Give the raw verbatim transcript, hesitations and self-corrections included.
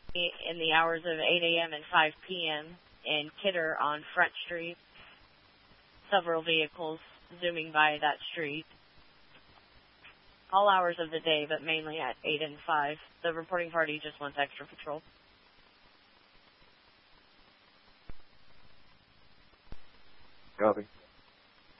in the hours of eight a.m. and five p.m. in Kidder on Front Street. Several vehicles zooming by that street. All hours of the day, but mainly at eight and five. The reporting party just wants extra patrol. Copy.